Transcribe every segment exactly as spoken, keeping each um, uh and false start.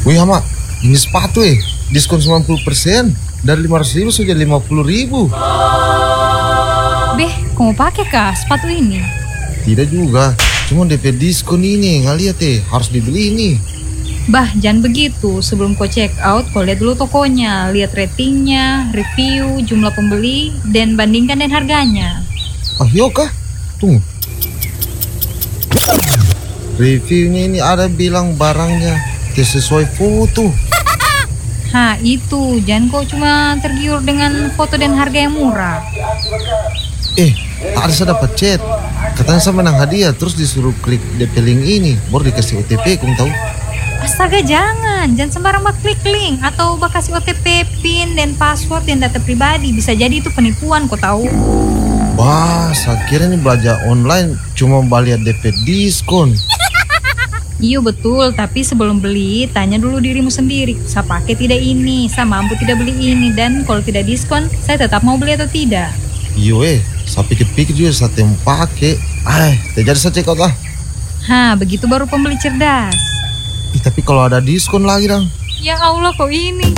Wih Hama, ini sepatu eh, diskon sembilan puluh persen. Dari lima ratus ribu sudah lima puluh ribu. Beh, kamu pakai kah sepatu ini? Tidak juga, cuma D P diskon ini, nggak lihat eh, harus dibeli ini. Bah, jangan begitu. Sebelum kau check out, kau lihat dulu tokonya. Lihat ratingnya, review, jumlah pembeli, dan bandingkan dan harganya. Ah, yuk kah? Tunggu. Reviewnya ini ada bilang barangnya tidak sesuai foto. Hah, itu. Jangan kau cuma tergiur dengan foto dan harga yang murah. Eh, tak ada saya dapat chat. Katanya saya menang hadiah, terus disuruh klik D P link ini, baru dikasih O T P, kamu tahu? Astaga, jangan. Jangan sembarang bak klik link atau bak kasih O T P, PIN, dan password dan data pribadi. Bisa jadi itu penipuan, kau tahu. Wah, saya kira ini belanja online cuma lihat D P diskon. Iya betul, tapi sebelum beli, tanya dulu dirimu sendiri. Saya pakai tidak ini, saya mampu tidak beli ini, dan kalau tidak diskon, saya tetap mau beli atau tidak. Iya eh, saya pikir-pikir juga saya yang pakai. Ah, tidak jadi saya check out lah. Hah, begitu baru pembeli cerdas. Ih, tapi kalau ada diskon lagi dong. Ya Allah, kok ini?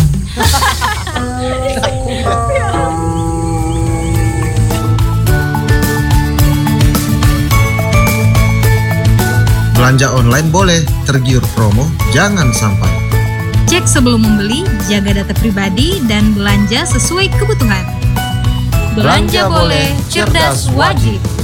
Belanja online boleh, tergiur promo jangan sampai. Cek sebelum membeli, jaga data pribadi, dan belanja sesuai kebutuhan. Belanja boleh, cerdas wajib.